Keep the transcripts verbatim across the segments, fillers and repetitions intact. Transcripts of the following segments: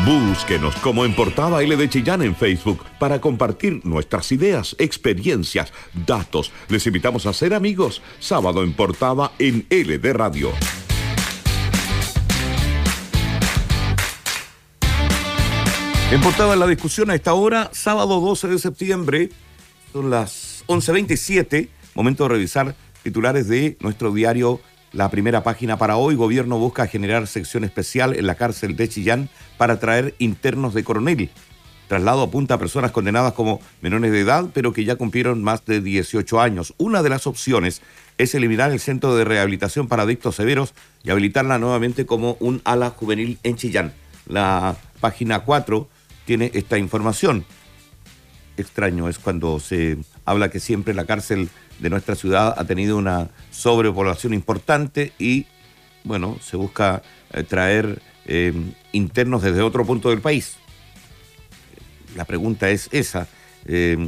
Búsquenos como En Portada L de Chillán en Facebook para compartir nuestras ideas, experiencias, datos. Les invitamos a ser amigos. Sábado en Portada en L de Radio. En Portada en la discusión a esta hora, sábado doce de septiembre, son las once veintisiete, momento de revisar titulares de nuestro diario. La primera página para hoy: gobierno busca generar sección especial en la cárcel de Chillán para traer internos de Coronel. Traslado apunta a personas condenadas como menores de edad, pero que ya cumplieron más de dieciocho años. Una de las opciones es eliminar el centro de rehabilitación para adictos severos y habilitarla nuevamente como un ala juvenil en Chillán. La página cuatro tiene esta información. Extraño es cuando se habla que siempre la cárcel de nuestra ciudad ha tenido una sobrepoblación importante y, bueno, se busca eh, traer eh, internos desde otro punto del país. La pregunta es esa. Eh,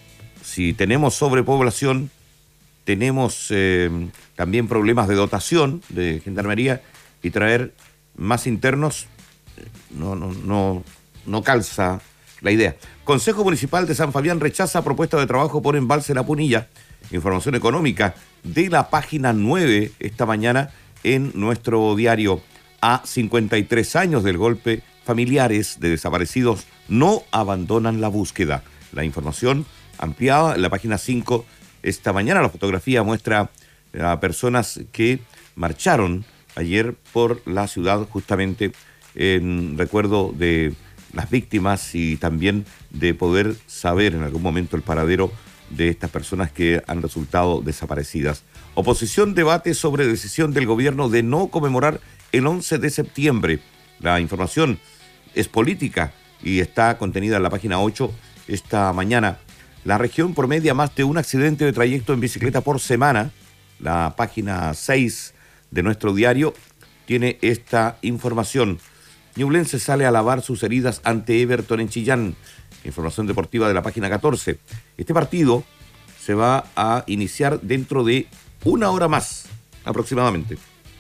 si tenemos sobrepoblación, tenemos eh, también problemas de dotación de gendarmería, y traer más internos no, no, no, no calza la idea. Consejo Municipal de San Fabián rechaza propuesta de trabajo por embalse La Punilla. Información económica de la página nueve esta mañana en nuestro diario. A cincuenta y tres años del golpe, familiares de desaparecidos no abandonan la búsqueda. La información ampliada en la página cinco esta mañana. La fotografía muestra a personas que marcharon ayer por la ciudad justamente en recuerdo de las víctimas y también de poder saber en algún momento el paradero de estas personas que han resultado desaparecidas. Oposición debate sobre decisión del gobierno de no conmemorar el once de septiembre. La información es política y está contenida en la página ocho esta mañana. La región promedia más de un accidente de trayecto en bicicleta por semana. La página seis de nuestro diario tiene esta información. Ñublense sale a lavar sus heridas ante Everton en Chillán. Información deportiva de la página catorce. Este partido se va a iniciar dentro de una hora más, aproximadamente.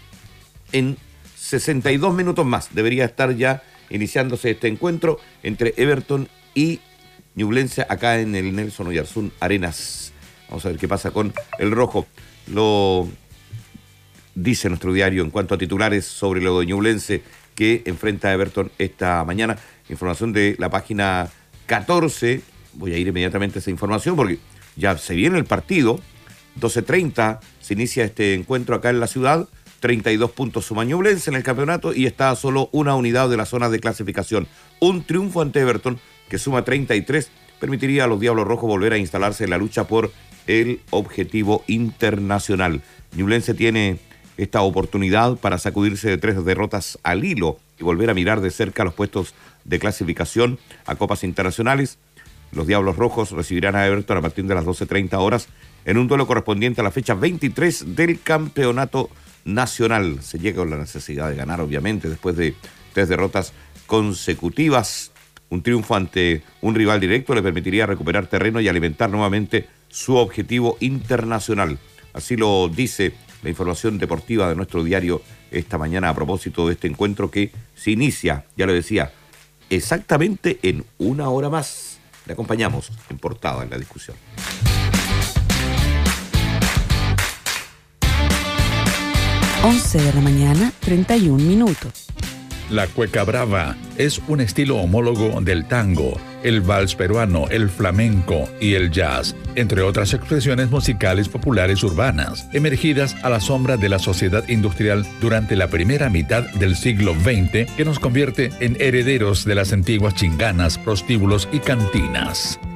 En sesenta y dos minutos más debería estar ya iniciándose este encuentro entre Everton y Ñublense acá en el Nelson Oyarzún Arenas. Vamos a ver qué pasa con el rojo. Lo dice nuestro diario en cuanto a titulares sobre lo de Ñublense, que enfrenta a Everton esta mañana. Información de la página catorce. Voy a ir inmediatamente a esa información porque ya se viene el partido. doce treinta se inicia este encuentro acá en la ciudad. treinta y dos puntos suma Ñublense en el campeonato y está a solo una unidad de la zona de clasificación. Un triunfo ante Everton, que suma treinta y tres, permitiría a los Diablos Rojos volver a instalarse en la lucha por el objetivo internacional. Ñublense tiene esta oportunidad para sacudirse de tres derrotas al hilo y volver a mirar de cerca los puestos de clasificación a copas internacionales. Los Diablos Rojos recibirán a Everton a partir de las doce treinta horas en un duelo correspondiente a la fecha veintitrés del campeonato nacional. Se llega con la necesidad de ganar, obviamente, después de tres derrotas consecutivas. Un triunfo ante un rival directo le permitiría recuperar terreno y alimentar nuevamente su objetivo internacional. Así lo dice la información deportiva de nuestro diario esta mañana a propósito de este encuentro que se inicia, ya lo decía, exactamente en una hora más. Le acompañamos en Portada en la discusión. once de la mañana, treinta y un minutos. La cueca brava es un estilo homólogo del tango, el vals peruano, el flamenco y el jazz, entre otras expresiones musicales populares urbanas, emergidas a la sombra de la sociedad industrial durante la primera mitad del siglo veinte, que nos convierte en herederos de las antiguas chinganas, prostíbulos y cantinas.